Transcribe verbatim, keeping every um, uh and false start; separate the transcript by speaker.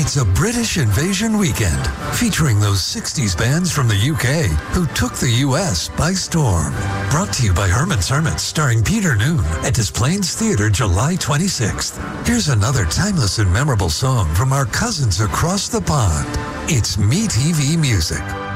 Speaker 1: It's a British invasion weekend featuring those sixties bands from the U K who took the U S by storm. Brought to you by Herman's Hermits, starring Peter Noon at Des Plaines Theatre July twenty-sixth. Here's another timeless and memorable song from our cousins across the pond. It's Me T V Music.